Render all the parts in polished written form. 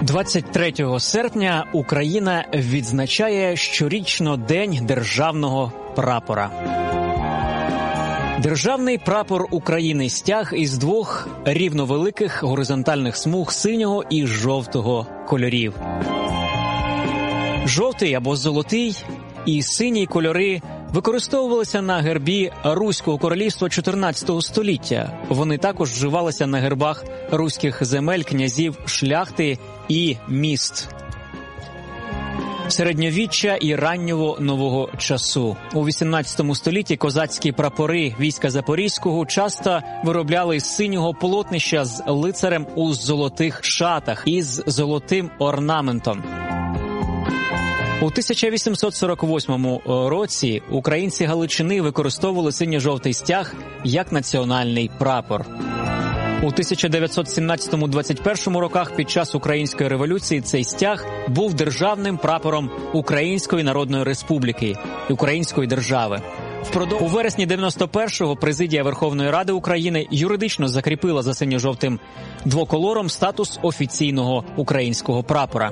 23 серпня Україна відзначає щорічно День державного прапора. Державний прапор України – стяг із двох рівновеликих горизонтальних смуг синього і жовтого кольорів. Жовтий або золотий і синій кольори використовувалися на гербі Руського королівства 14 століття. Вони також вживалися на гербах руських земель, князів, шляхти і міст середньовіччя і раннього нового часу. У 18 столітті козацькі прапори війська Запорізького часто виробляли з синього полотнища з лицарем у золотих шатах із золотим орнаментом. У 1848 році українці Галичини використовували синьо-жовтий стяг як національний прапор. У 1917-21 роках під час Української революції цей стяг був державним прапором Української Народної Республіки, Української держави. У вересні 91-го президія Верховної Ради України юридично закріпила за синьо-жовтим двоколором статус офіційного українського прапора.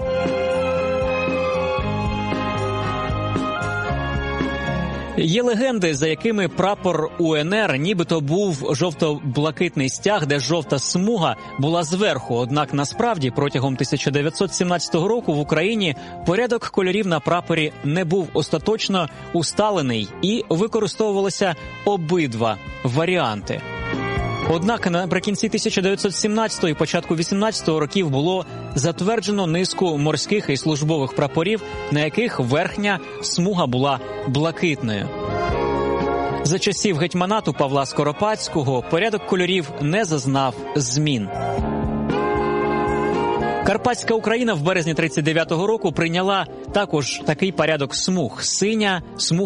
Є легенди, за якими прапор УНР нібито був жовто-блакитний стяг, де жовта смуга була зверху. Однак насправді протягом 1917 року в Україні порядок кольорів на прапорі не був остаточно усталений і використовувалися обидва варіанти. Однак наприкінці 1917 і початку 18-го років було затверджено низку морських і службових прапорів, на яких верхня смуга була блакитною. За часів гетьманату Павла Скоропадського порядок кольорів не зазнав змін. Карпатська Україна в березні 1939 року прийняла також такий порядок смуг – синя смуга